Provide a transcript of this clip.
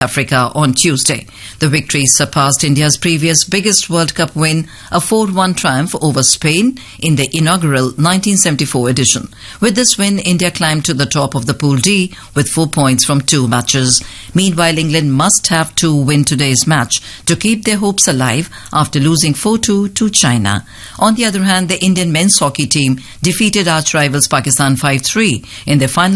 Africa on Tuesday. The victory surpassed India's previous biggest World Cup win, a 4-1 triumph over Spain in the inaugural 1974 edition. With this win, India climbed to the top of the Pool D with 4 points from 2 matches. Meanwhile, England must have to win today's match to keep their hopes alive after losing 4-2 to China. On the other hand, the Indian men's hockey team defeated arch rivals Pakistan 5-3 in their final